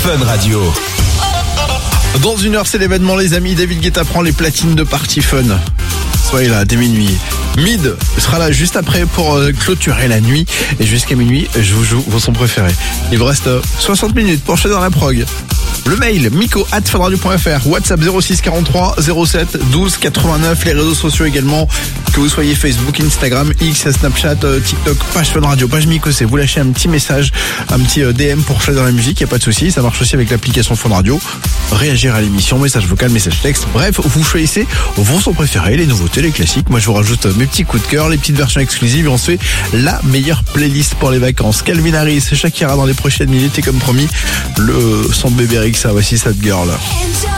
Fun Radio. Dans une heure, c'est l'événement, les amis. David Guetta prend les platines de Party Fun. Soyez là dès minuit. Mid sera là juste après pour clôturer la nuit. Et jusqu'à minuit, je vous joue vos sons préférés. Il vous reste 60 minutes pour choisir la prog. Le mail miko@funradio.fr, WhatsApp 06 43 07 12 89, les réseaux sociaux également, que vous soyez Facebook, Instagram, X, Snapchat, TikTok, page Fun Radio, page Miko, c'est vous lâchez un petit message, un petit DM pour choisir la musique, y a pas de souci, ça marche aussi avec l'application Fun Radio. Réagir à l'émission, message vocal, message texte, bref, vous choisissez vos sons préférés, les nouveautés, les classiques. Moi je vous rajoute mes petits coups de cœur, les petites versions exclusives et on se fait la meilleure playlist pour les vacances. Calvin Harris, Shakira dans les prochaines minutes et comme promis, le son de bébé Rick, ça voici cette girl.